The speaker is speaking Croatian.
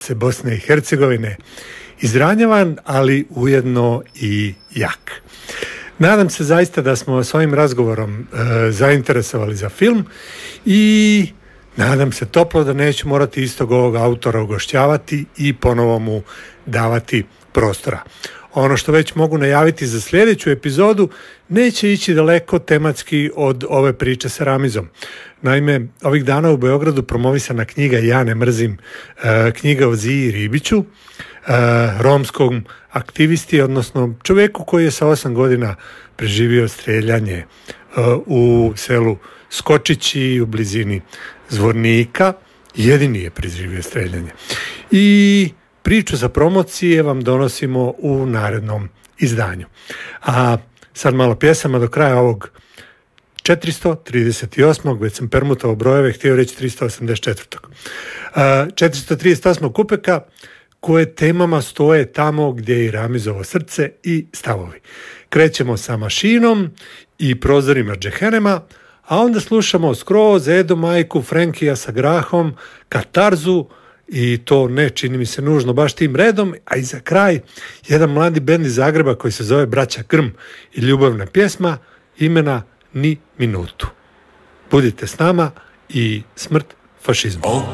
Bosne i Hercegovine, izranjavan, ali ujedno i jak. Nadam se zaista da smo s ovim razgovorom zainteresovali za film i nadam se toplo da neću morati istog ovog autora ugošćavati i ponovo mu davati prostora. Ono što već mogu najaviti za sljedeću epizodu neće ići daleko tematski od ove priče sa Ramizom. Naime, ovih dana u Beogradu promovisana knjiga Ja ne mrzim, knjiga o Ziji Ribiću, romskom aktivisti, odnosno čovjeku koji je sa 8 godina preživio streljanje u selu Skočići u blizini Zvornika. Jedini je preživio streljanje. I priču za promocije vam donosimo u narednom izdanju. A sad malo pjesama do kraja ovog 438. već sam permutao brojeve, htio reći 384. 438. kupeka koje temama stoje tamo gdje je i Ramizovo srce i stavovi. Krećemo sa Mašinom i Prozorima Džehennema, a onda slušamo skroz Edo Majku, Frenkija sa Grahom, Katarzu, i to ne čini mi se nužno baš tim redom, a i za kraj jedan mladi bend iz Zagreba koji se zove Braća Grm i ljubavna pjesma imena Ni minutu. Budite s nama i smrt fašizmu.